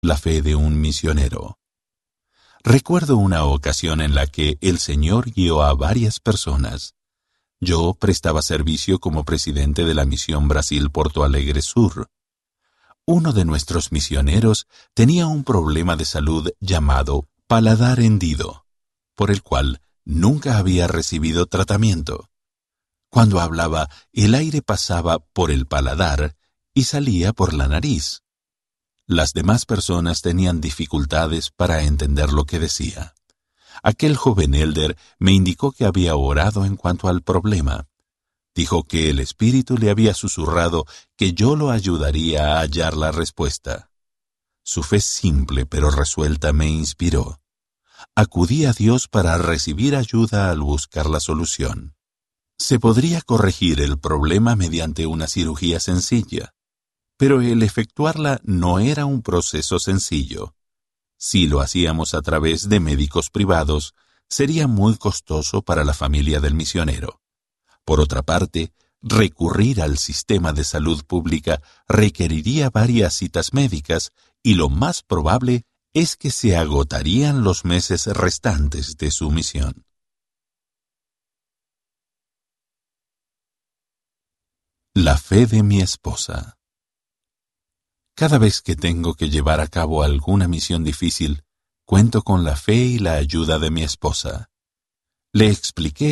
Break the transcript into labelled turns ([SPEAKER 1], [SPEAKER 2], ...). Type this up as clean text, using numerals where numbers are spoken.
[SPEAKER 1] La fe de un misionero. Recuerdo una ocasión en la que el Señor guió a varias personas. Yo prestaba servicio como presidente de la misión Brasil-Porto Alegre Sur. Uno de nuestros misioneros tenía un problema de salud llamado paladar hendido, por el cual nunca había recibido tratamiento. Cuando hablaba, el aire pasaba por el paladar y salía por la nariz. Las demás personas tenían dificultades para entender lo que decía. Aquel joven elder me indicó que había orado en cuanto al problema. Dijo que el Espíritu le había susurrado que yo lo ayudaría a hallar la respuesta. Su fe simple pero resuelta me inspiró. Acudí a Dios para recibir ayuda al buscar la solución. Se podría corregir el problema mediante una cirugía sencilla, pero el efectuarla no era un proceso sencillo. Si lo hacíamos a través de médicos privados, sería muy costoso para la familia del misionero. Por otra parte, recurrir al sistema de salud pública requeriría varias citas médicas y lo más probable es que se agotarían los meses restantes de su misión. La fe de mi esposa. Cada vez que tengo que llevar a cabo alguna misión difícil, cuento con la fe y la ayuda de mi esposa. Le expliqué